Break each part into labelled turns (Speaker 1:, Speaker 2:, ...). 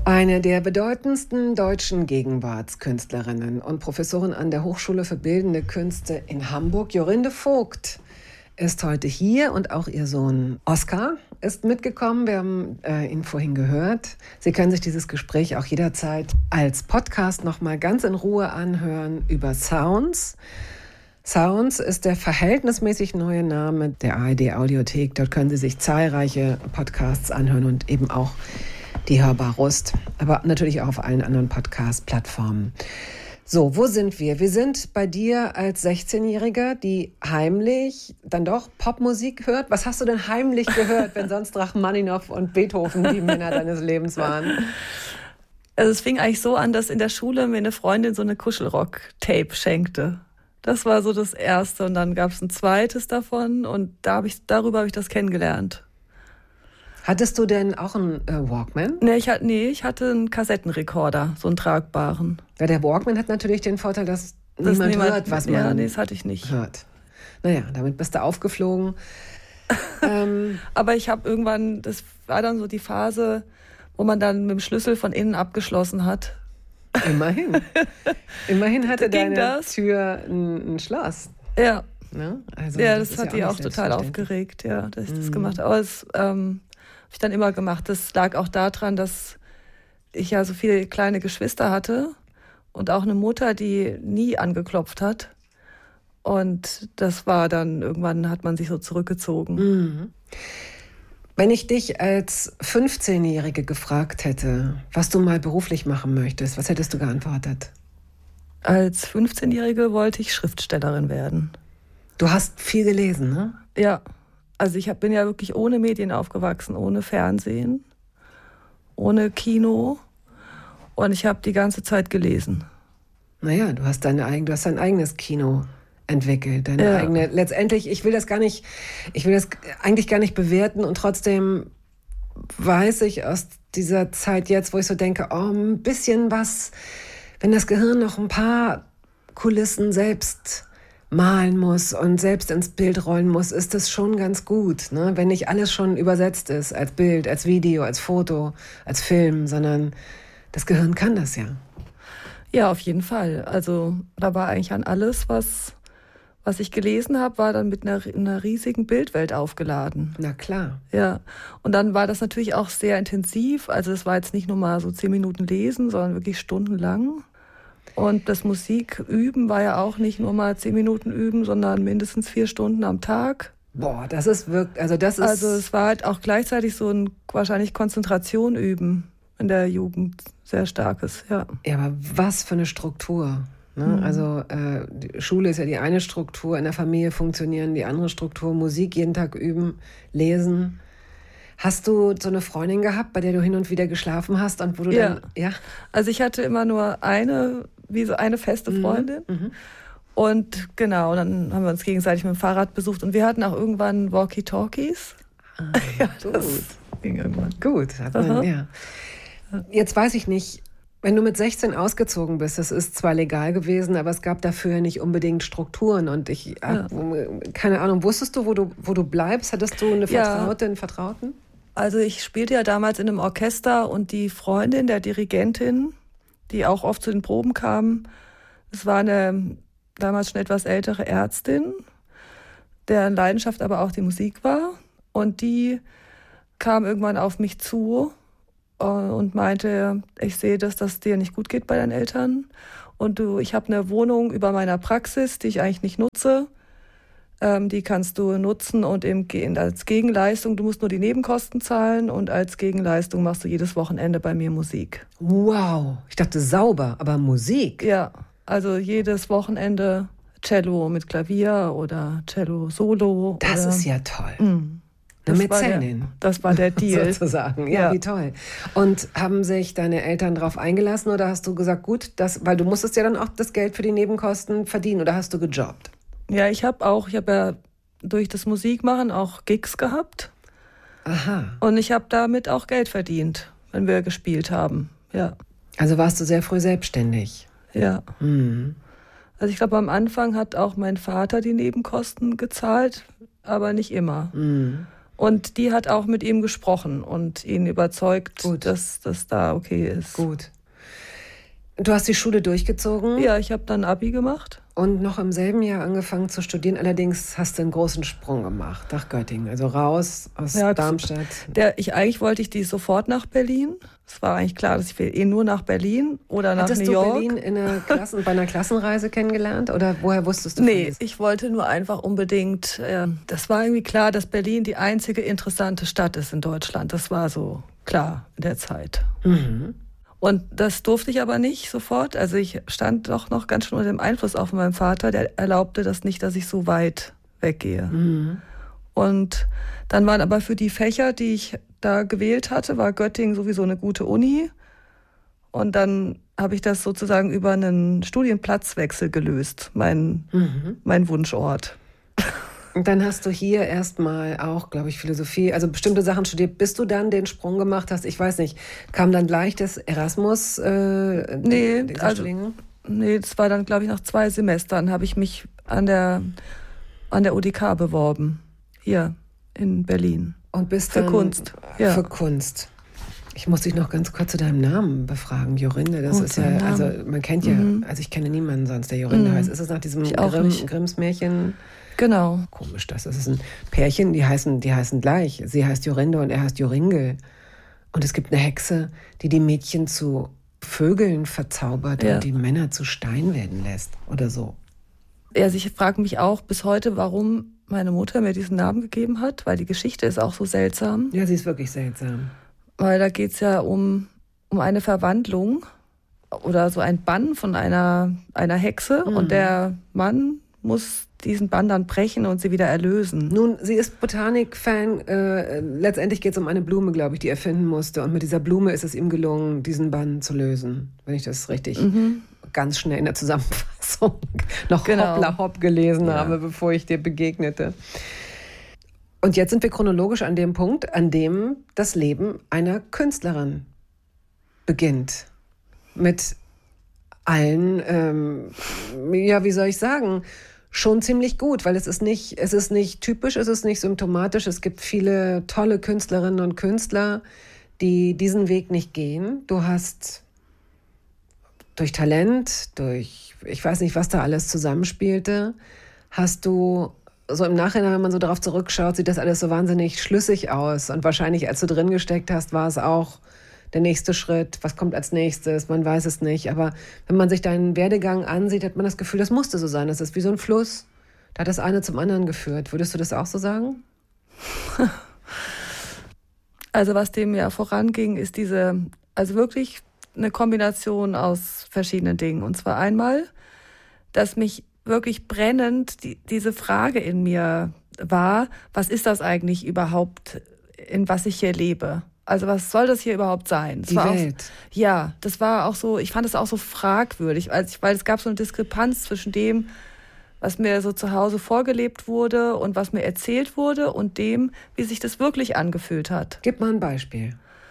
Speaker 1: Eine der bedeutendsten deutschen Gegenwartskünstlerinnen und Professorin an der Hochschule für Bildende Künste in Hamburg, Jorinde Vogt, ist heute hier und auch ihr Sohn Oskar ist mitgekommen. Wir haben ihn vorhin gehört. Sie können sich dieses Gespräch auch jederzeit als Podcast noch mal ganz in Ruhe anhören über Sounds. Sounds ist der verhältnismäßig neue Name der ARD-Audiothek. Dort können Sie sich zahlreiche Podcasts anhören und eben auch die Hörbar-Rust, aber natürlich auch auf allen anderen Podcast-Plattformen. So, wo sind wir? Wir sind bei dir als 16-Jähriger, die heimlich dann doch Popmusik hört. Was hast du denn heimlich gehört, wenn sonst Rachmaninow und Beethoven die Männer deines Lebens waren?
Speaker 2: Also es fing eigentlich so an, dass in der Schule mir eine Freundin so eine Kuschelrock-Tape schenkte. Das war so das erste und dann gab es ein zweites davon und darüber habe ich das kennengelernt.
Speaker 1: Hattest du denn auch einen Walkman?
Speaker 2: Nee, ich hatte einen Kassettenrekorder, so einen tragbaren.
Speaker 1: Ja, der Walkman hat natürlich den Vorteil, dass niemand hört, was man
Speaker 2: das hatte ich nicht.
Speaker 1: Hört. Naja, damit bist du aufgeflogen.
Speaker 2: Aber ich habe irgendwann, das war dann so die Phase, wo man dann mit dem Schlüssel von innen abgeschlossen hat.
Speaker 1: Immerhin. Immerhin hatte deine Tür ein Schloss.
Speaker 2: Ja.
Speaker 1: Ne? Also,
Speaker 2: ja, das hat die auch total aufgeregt, ja, dass ich das gemacht habe. Aber das habe ich dann immer gemacht. Das lag auch daran, dass ich ja so viele kleine Geschwister hatte und auch eine Mutter, die nie angeklopft hat. Und das war dann, irgendwann hat man sich so zurückgezogen.
Speaker 1: Mhm. Wenn ich dich als 15-Jährige gefragt hätte, was du mal beruflich machen möchtest, was hättest du geantwortet?
Speaker 2: Als 15-Jährige wollte ich Schriftstellerin werden.
Speaker 1: Du hast viel gelesen, ne?
Speaker 2: Ja, also ich bin ja wirklich ohne Medien aufgewachsen, ohne Fernsehen, ohne Kino und ich habe die ganze Zeit gelesen.
Speaker 1: Naja, du hast dein eigenes Kino entwickelt, deine eigene. Letztendlich, ich will das eigentlich gar nicht bewerten und trotzdem weiß ich aus dieser Zeit jetzt, wo ich so denke, oh, ein bisschen was, wenn das Gehirn noch ein paar Kulissen selbst malen muss und selbst ins Bild rollen muss, ist das schon ganz gut, ne? Wenn nicht alles schon übersetzt ist, als Bild, als Video, als Foto, als Film, sondern das Gehirn kann das ja.
Speaker 2: Ja, auf jeden Fall. Also da war eigentlich an alles, was ich gelesen habe, war dann mit einer riesigen Bildwelt aufgeladen.
Speaker 1: Na klar.
Speaker 2: Ja, und dann war das natürlich auch sehr intensiv. Also es war jetzt nicht nur mal so 10 Minuten lesen, sondern wirklich stundenlang. Und das Musiküben war ja auch nicht nur mal 10 Minuten üben, sondern mindestens 4 Stunden am Tag.
Speaker 1: Boah, das ist wirklich,
Speaker 2: Also es war halt auch gleichzeitig so ein wahrscheinlich Konzentration üben in der Jugend, sehr starkes, ja.
Speaker 1: Ja, aber was für eine Struktur. Ne? Also die Schule ist ja die eine Struktur, in der Familie funktionieren die andere Struktur, Musik jeden Tag üben, lesen. Hast du so eine Freundin gehabt, bei der du hin und wieder geschlafen hast und wo du dann... Ja,
Speaker 2: also ich hatte immer nur eine feste Freundin. Und genau, dann haben wir uns gegenseitig mit dem Fahrrad besucht und wir hatten auch irgendwann Walkie-Talkies.
Speaker 1: Ja, das ging irgendwann. Gut, ja. Jetzt weiß ich nicht, wenn du mit 16 ausgezogen bist, das ist zwar legal gewesen, aber es gab dafür nicht unbedingt Strukturen und ich keine Ahnung, wusstest du, wo du bleibst? Hattest du eine Vertraute, einen Vertrauten?
Speaker 2: Also ich spielte ja damals in einem Orchester und die Freundin der Dirigentin, die auch oft zu den Proben kam, es war eine damals schon etwas ältere Ärztin, deren Leidenschaft aber auch die Musik war. Und die kam irgendwann auf mich zu und meinte, ich sehe, dass das dir nicht gut geht bei deinen Eltern. Und ich habe eine Wohnung über meiner Praxis, die ich eigentlich nicht nutze. Die kannst du nutzen und als Gegenleistung, du musst nur die Nebenkosten zahlen und als Gegenleistung machst du jedes Wochenende bei mir Musik.
Speaker 1: Wow, ich dachte sauber, aber Musik?
Speaker 2: Ja, also jedes Wochenende Cello mit Klavier oder Cello Solo.
Speaker 1: Das ist ja toll. Eine Mäzenin.
Speaker 2: Das war der Deal.
Speaker 1: Sozusagen, ja, wie toll. Und haben sich deine Eltern darauf eingelassen oder hast du gesagt, gut, weil du musstest ja dann auch das Geld für die Nebenkosten verdienen oder hast du gejobbt?
Speaker 2: Ja, ich habe ja durch das Musikmachen auch Gigs gehabt.
Speaker 1: Aha.
Speaker 2: Und ich habe damit auch Geld verdient, wenn wir gespielt haben, ja.
Speaker 1: Also warst du sehr früh selbstständig?
Speaker 2: Ja. Also ich glaube, am Anfang hat auch mein Vater die Nebenkosten gezahlt, aber nicht immer. Und die hat auch mit ihm gesprochen und ihn überzeugt, dass das da okay ist.
Speaker 1: Gut. Du hast die Schule durchgezogen?
Speaker 2: Ja, ich habe dann Abi gemacht.
Speaker 1: Und noch im selben Jahr angefangen zu studieren. Allerdings hast du einen großen Sprung gemacht nach Göttingen. Also raus aus Darmstadt.
Speaker 2: Eigentlich wollte ich die sofort nach Berlin. Es war eigentlich klar, dass ich nur nach Berlin oder nach New York.
Speaker 1: Hattest du Berlin bei einer Klassenreise kennengelernt? Oder woher wusstest du
Speaker 2: das? Nee, ich wollte nur einfach unbedingt. Das war irgendwie klar, dass Berlin die einzige interessante Stadt ist in Deutschland. Das war so klar in der Zeit.
Speaker 1: Mhm.
Speaker 2: Und das durfte ich aber nicht sofort. Also ich stand doch noch ganz schön unter dem Einfluss auch von meinem Vater. Der erlaubte das nicht, dass ich so weit weggehe.
Speaker 1: Mhm.
Speaker 2: Und dann waren aber für die Fächer, die ich da gewählt hatte, war Göttingen sowieso eine gute Uni. Und dann habe ich das sozusagen über einen Studienplatzwechsel gelöst, mein Wunschort.
Speaker 1: Und dann hast du hier erstmal auch, glaube ich, Philosophie, also bestimmte Sachen studiert, bis du dann den Sprung gemacht hast. Ich weiß nicht, kam dann gleich das Erasmus?
Speaker 2: Nee, das war dann, glaube ich, nach 2 Semestern habe ich mich an der UDK beworben, hier in Berlin.
Speaker 1: Und bist
Speaker 2: für
Speaker 1: dann
Speaker 2: Kunst.
Speaker 1: Ja. Für Kunst. Ich muss dich noch ganz kurz zu deinem Namen befragen, Jorinde. Das ist ja, also man kennt ja, also ich kenne niemanden sonst, der Jorinde heißt. Ist es nach diesem Grimms Märchen?
Speaker 2: Genau.
Speaker 1: Komisch, das ist ein Pärchen, die heißen gleich. Sie heißt Jorinde und er heißt Joringel. Und es gibt eine Hexe, die Mädchen zu Vögeln verzaubert und die Männer zu Stein werden lässt oder so.
Speaker 2: Also ich frage mich auch bis heute, warum meine Mutter mir diesen Namen gegeben hat, weil die Geschichte ist auch so seltsam.
Speaker 1: Ja, sie ist wirklich seltsam.
Speaker 2: Weil da geht es ja um eine Verwandlung oder so ein Bann von einer Hexe und der Mann muss diesen Bann dann brechen und sie wieder erlösen.
Speaker 1: Nun, sie ist Botanik-Fan. Letztendlich geht es um eine Blume, glaube ich, die er finden musste. Und mit dieser Blume ist es ihm gelungen, diesen Bann zu lösen. Wenn ich das richtig ganz schnell in der Zusammenfassung noch hoppla hopp gelesen habe, bevor ich dir begegnete. Und jetzt sind wir chronologisch an dem Punkt, an dem das Leben einer Künstlerin beginnt. Mit allen, wie soll ich sagen, schon ziemlich gut, weil es ist nicht typisch, es ist nicht symptomatisch. Es gibt viele tolle Künstlerinnen und Künstler, die diesen Weg nicht gehen. Du hast durch Talent, durch, ich weiß nicht, was da alles zusammenspielte, hast du so im Nachhinein, wenn man so darauf zurückschaut, sieht das alles so wahnsinnig schlüssig aus. Und wahrscheinlich, als du drin gesteckt hast, war es auch der nächste Schritt. Was kommt als nächstes? Man weiß es nicht. Aber wenn man sich deinen Werdegang ansieht, hat man das Gefühl, das musste so sein. Das ist wie so ein Fluss. Da hat das eine zum anderen geführt. Würdest du das auch so sagen?
Speaker 2: Also was dem ja voranging, ist also wirklich eine Kombination aus verschiedenen Dingen. Und zwar einmal, dass mich wirklich brennend diese Frage in mir war, was ist das eigentlich überhaupt, in was ich hier lebe? Also was soll das hier überhaupt sein?
Speaker 1: Die Welt.
Speaker 2: Das war auch so, ich fand es auch so fragwürdig, weil es gab so eine Diskrepanz zwischen dem, was mir so zu Hause vorgelebt wurde und was mir erzählt wurde und dem, wie sich das wirklich angefühlt hat.
Speaker 1: Gib mal ein Beispiel.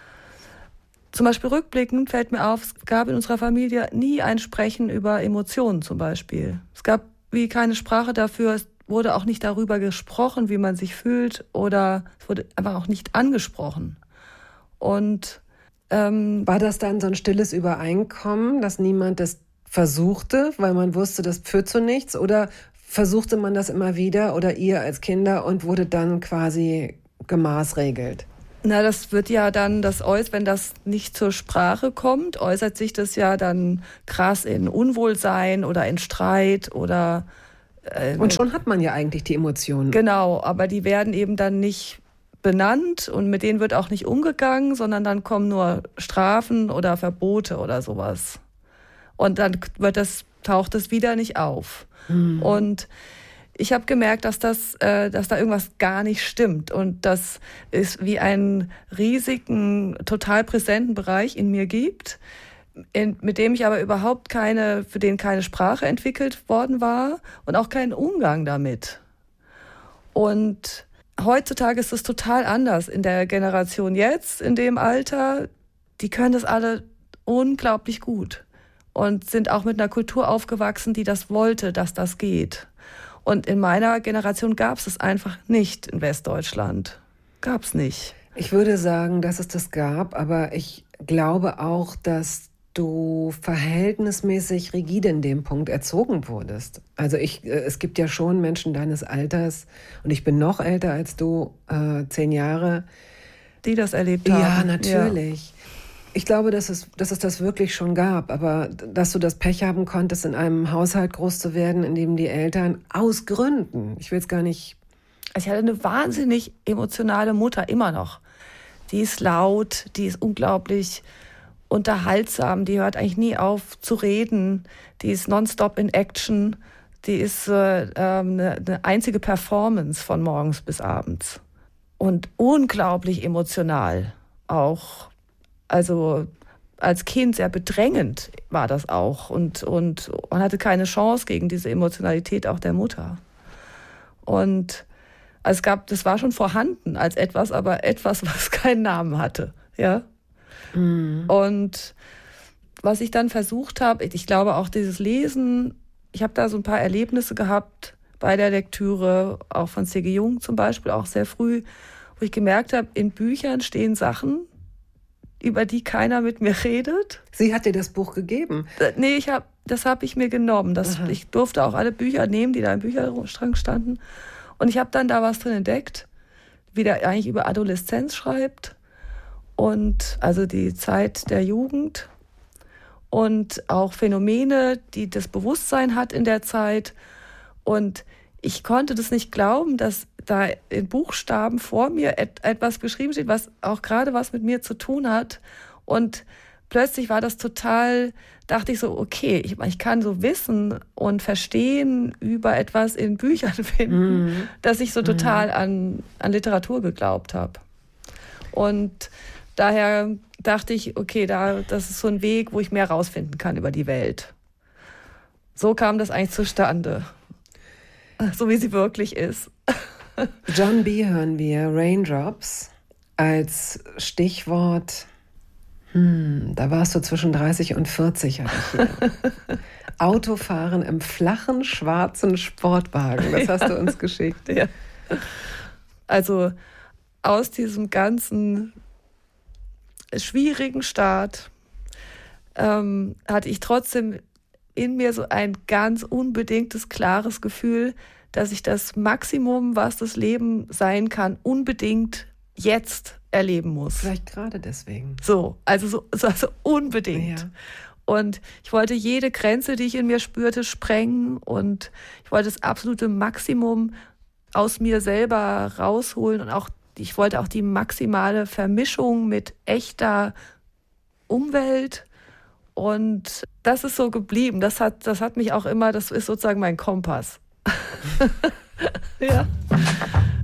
Speaker 2: Zum Beispiel rückblickend fällt mir auf, es gab in unserer Familie nie ein Sprechen über Emotionen zum Beispiel. Es gab wie keine Sprache dafür, es wurde auch nicht darüber gesprochen, wie man sich fühlt oder es wurde einfach auch nicht angesprochen. Und
Speaker 1: war das dann so ein stilles Übereinkommen, dass niemand das versuchte, weil man wusste, das führt zu nichts? Oder versuchte man das immer wieder oder ihr als Kinder und wurde dann quasi gemaßregelt?
Speaker 2: Na, das wird ja dann, wenn das nicht zur Sprache kommt, äußert sich das ja dann krass in Unwohlsein oder in Streit oder...
Speaker 1: und schon hat man ja eigentlich die Emotionen.
Speaker 2: Genau, aber die werden eben dann nicht benannt und mit denen wird auch nicht umgegangen, sondern dann kommen nur Strafen oder Verbote oder sowas. Und dann taucht es wieder nicht auf. Und ich habe gemerkt, dass da irgendwas gar nicht stimmt. Und dass es wie einen riesigen, total präsenten Bereich in mir gibt, mit dem ich aber für den keine Sprache entwickelt worden war und auch keinen Umgang damit. Und heutzutage ist es total anders. In der Generation jetzt, in dem Alter, die können das alle unglaublich gut und sind auch mit einer Kultur aufgewachsen, die das wollte, dass das geht. Und in meiner Generation gab es einfach nicht in Westdeutschland. gab es nicht.
Speaker 1: Ich würde sagen, dass es das gab, aber ich glaube auch, dass du verhältnismäßig rigide in dem Punkt erzogen wurdest. Also es gibt ja schon Menschen deines Alters, und ich bin noch älter als du, 10 Jahre.
Speaker 2: Die das erlebt haben.
Speaker 1: Ja, natürlich. Ja. Ich glaube, dass es das wirklich schon gab, aber dass du das Pech haben konntest, in einem Haushalt groß zu werden, in dem die Eltern aus Gründen, ich will es gar nicht...
Speaker 2: Also ich hatte eine wahnsinnig emotionale Mutter, immer noch. Die ist laut, die ist unglaublich unterhaltsam, die hört eigentlich nie auf zu reden, die ist nonstop in Action, die ist eine einzige Performance von morgens bis abends. Und unglaublich emotional auch. Also als Kind sehr bedrängend war das auch. Und man hatte keine Chance gegen diese Emotionalität auch der Mutter. Und es gab, das war schon vorhanden als etwas, aber etwas, was keinen Namen hatte. Ja? Mhm. Und was ich dann versucht habe, ich glaube auch dieses Lesen, ich habe da so ein paar Erlebnisse gehabt bei der Lektüre, auch von C.G. Jung zum Beispiel, auch sehr früh, wo ich gemerkt habe, in Büchern stehen Sachen, über die keiner mit mir redet.
Speaker 1: Sie hat dir das Buch gegeben?
Speaker 2: Nee, das habe ich mir genommen. Ich durfte auch alle Bücher nehmen, die da im Bücherschrank standen. Und ich habe dann da was drin entdeckt, wie der eigentlich über Adoleszenz schreibt. Und also die Zeit der Jugend. Und auch Phänomene, die das Bewusstsein hat in der Zeit. Und ich konnte das nicht glauben, dass da in Buchstaben vor mir etwas geschrieben steht, was auch gerade was mit mir zu tun hat. Und plötzlich war das total, dachte ich so, okay, ich kann so Wissen und Verstehen über etwas in Büchern finden, dass ich so total an Literatur geglaubt habe. Und daher dachte ich, okay, das ist so ein Weg, wo ich mehr rausfinden kann über die Welt. So kam das eigentlich zustande. So wie sie wirklich ist.
Speaker 1: John B. hören wir, Raindrops, als Stichwort, da warst du zwischen 30 und 40, hatte ich hier. Autofahren im flachen, schwarzen Sportwagen, das hast du uns geschickt.
Speaker 2: Ja. Also aus diesem ganzen schwierigen Start hatte ich trotzdem in mir so ein ganz unbedingtes, klares Gefühl, dass ich das Maximum, was das Leben sein kann, unbedingt jetzt erleben muss.
Speaker 1: Vielleicht gerade deswegen.
Speaker 2: Also unbedingt. Ja. Und ich wollte jede Grenze, die ich in mir spürte, sprengen. Und ich wollte das absolute Maximum aus mir selber rausholen. Und ich wollte auch die maximale Vermischung mit echter Umwelt. Und das ist so geblieben. Das hat mich auch immer, das ist sozusagen mein Kompass. Ja.